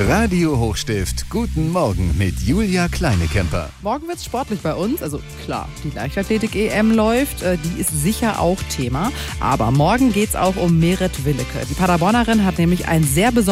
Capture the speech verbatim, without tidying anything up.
Radio Hochstift, guten Morgen mit Julia Kleinekemper. Morgen wird's sportlich bei uns. Also klar, die Leichtathletik-E M läuft. äh, Die ist sicher auch Thema. Aber morgen geht's auch um Meret Willeke. Die Paderbornerin hat nämlich ein sehr besonderes